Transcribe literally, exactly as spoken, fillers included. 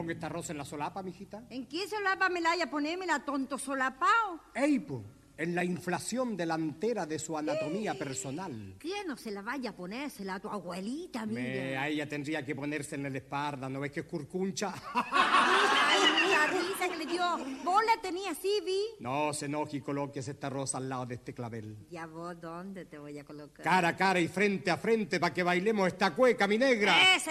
pongo esta rosa en la solapa, mijita? ¿En qué solapa me la vaya a ponerme la tonto solapao? Ey, po, en la inflación delantera de su anatomía personal. ¿Quién no se la vaya a ponérsela a tu abuelita, mira? Me, a ella tendría que ponerse en la espalda, ¿no ves que es curcuncha? Ay, la risa que le dio. ¿Vos la tenías así, vi? No se enoje y coloques esta rosa al lado de este clavel. ¿Ya vos dónde te voy a colocar? Cara a cara y frente a frente para que bailemos esta cueca, mi negra. Ese